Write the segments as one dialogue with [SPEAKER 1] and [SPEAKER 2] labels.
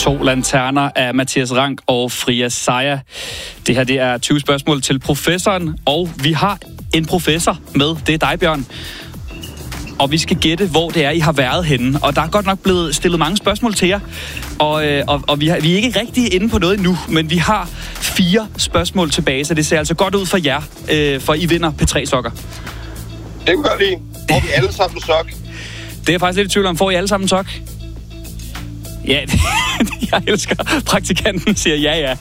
[SPEAKER 1] To lanterner af Mathias Rank og Fria Saja. Det her, det er 20 spørgsmål til professoren, og vi har en professor med. Det er dig, Bjørn. Og vi skal gætte, hvor det er, I har været henne. Og der er godt nok blevet stillet mange spørgsmål til jer. Og vi er ikke rigtig inde på noget endnu, men vi har 4 spørgsmål tilbage, så det ser altså godt ud for jer, for I vinder P3-sokker.
[SPEAKER 2] Det gør vi. Får vi alle sammen sok?
[SPEAKER 1] Det er jeg faktisk lidt i tvivl om. Får I alle sammen sok? Ja, jeg elsker praktikanten, siger ja.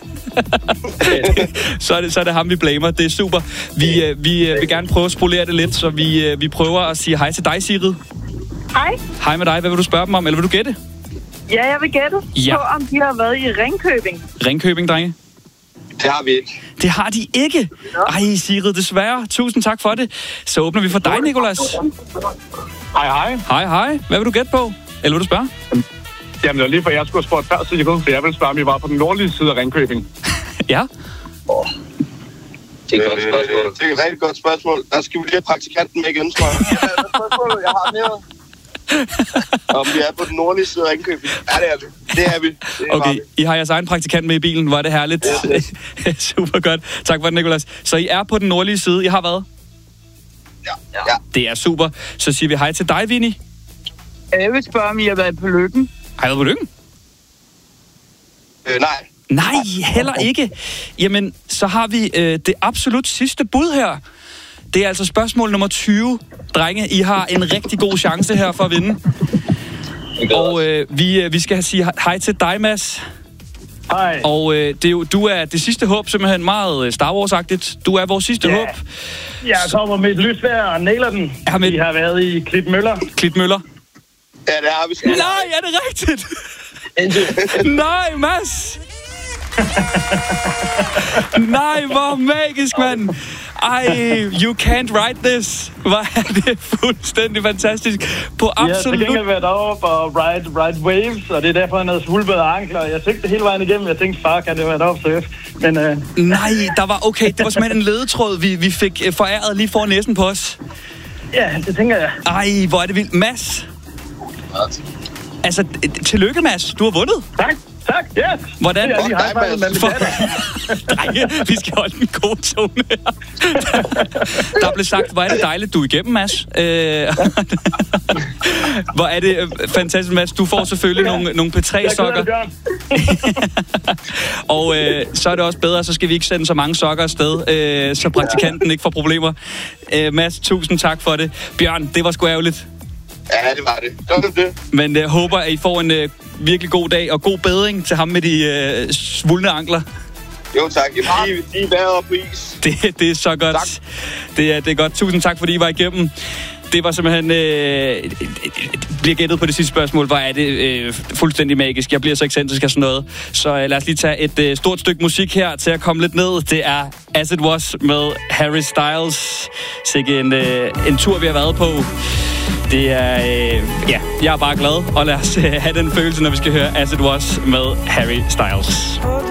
[SPEAKER 1] Så er det ham, vi blamer. Det er super. Vi vil gerne prøve at spolere det lidt, så vi prøver at sige hej til dig, Sigrid.
[SPEAKER 3] Hej.
[SPEAKER 1] Hej med dig. Hvad vil du spørge dem om, eller vil du gætte?
[SPEAKER 3] Ja, jeg vil gætte
[SPEAKER 1] Ja.
[SPEAKER 3] på, om de har været i Ringkøbing.
[SPEAKER 1] Ringkøbing, drenge?
[SPEAKER 2] Det har vi ikke.
[SPEAKER 1] Det har de ikke. Ej, Sigrid, desværre. Tusind tak for det. Så åbner vi for dig, Nicolas.
[SPEAKER 4] Hej.
[SPEAKER 1] Hej. Hvad vil du gætte på? Eller vil du spørge?
[SPEAKER 4] Jamen, det var lige for, jeg skulle have spurgt før, så jeg kunne, for jeg ville spørge, om I var på den nordlige side af Ringkøbing.
[SPEAKER 1] Ja.
[SPEAKER 2] Det er et godt spørgsmål. Det er et rigtig godt spørgsmål. Der skal vi lige have praktikanten med igen, tror jeg. Det er et spørgsmål, jeg har mere. Om vi er på den nordlige side af Ringkøbing. Ja, det er vi. Det er vi.
[SPEAKER 1] Okay, I har jeres egen praktikant med i bilen. Hvor er det herligt. Ja. Super godt. Tak for det, Nicolas. Så I er på den nordlige side. I har hvad?
[SPEAKER 2] Ja.
[SPEAKER 1] Det er super. Så siger vi hej til dig, Vinnie.
[SPEAKER 3] Jeg vil spørge, om I har været på Lykken.
[SPEAKER 1] Har I været på Lykken?
[SPEAKER 2] Nej.
[SPEAKER 1] Nej, heller ikke. Jamen, så har vi det absolut sidste bud her. Det er altså spørgsmål nummer 20. Drenge, I har en rigtig god chance her for at vinde. Og vi skal sige hej til dig, Mads.
[SPEAKER 4] Hej.
[SPEAKER 1] Og du er det sidste håb, simpelthen meget Star Wars-agtigt. Du er vores sidste håb.
[SPEAKER 4] Jeg kommer med et lysvær og nailer den. Vi har været i Klitmøller.
[SPEAKER 1] Klitmøller?
[SPEAKER 2] Ja, det har vi sgu.
[SPEAKER 1] Nej, er det rigtigt? Nej, Mads! Nej, hvor magisk, mand! Ej, you can't write this. Hvor er det fuldstændig fantastisk. På absolut...
[SPEAKER 4] Jeg har til gengæld været oppe og ride waves, og det er derfor, han havde svulpede ankler. Jeg tænkte hele vejen igennem. Jeg tænkte, far, kan det være deroppe surf? Men,
[SPEAKER 1] Nej, der var okay. Det var simpelthen en ledetråd, vi fik foræret lige foran næsen på os.
[SPEAKER 4] Ja, det tænker jeg.
[SPEAKER 1] Ej, hvor er det vildt. Mads! Altså, tillykke, Mads. Du har vundet.
[SPEAKER 4] Tak, ja. Yes.
[SPEAKER 1] Hvordan?
[SPEAKER 4] Jeg lige high-fivet med min datter.
[SPEAKER 1] Drenge, vi skal holde en god tone her. Der blev sagt, hvor er det dejligt, du er igennem, Mads. Hvor er det fantastisk, Mads. Du får selvfølgelig nogle P3-sokker. Og så er det også bedre, så skal vi ikke sende så mange sokker afsted, så praktikanten ikke får problemer. Mads, tusind tak for det. Bjørn, det var sgu ærgerligt.
[SPEAKER 2] Ja, det var det. Det.
[SPEAKER 1] Men jeg håber, at I får en virkelig god dag, og god bedring til ham med de svulne ankler.
[SPEAKER 2] Jo, tak. De er været på is.
[SPEAKER 1] Det er så godt. Tak. Det er godt. Tusind tak, fordi I var igennem. Det var simpelthen... bliver gættet på det sidste spørgsmål. Hvor er det fuldstændig magisk. Jeg bliver så excentrisk af sådan noget. Så lad os lige tage et stort stykke musik her til at komme lidt ned. Det er As It Was med Harry Styles. Sikke en tur, vi har været på. Det er... jeg er bare glad. Og lad os have den følelse, når vi skal høre As It Was med Harry Styles.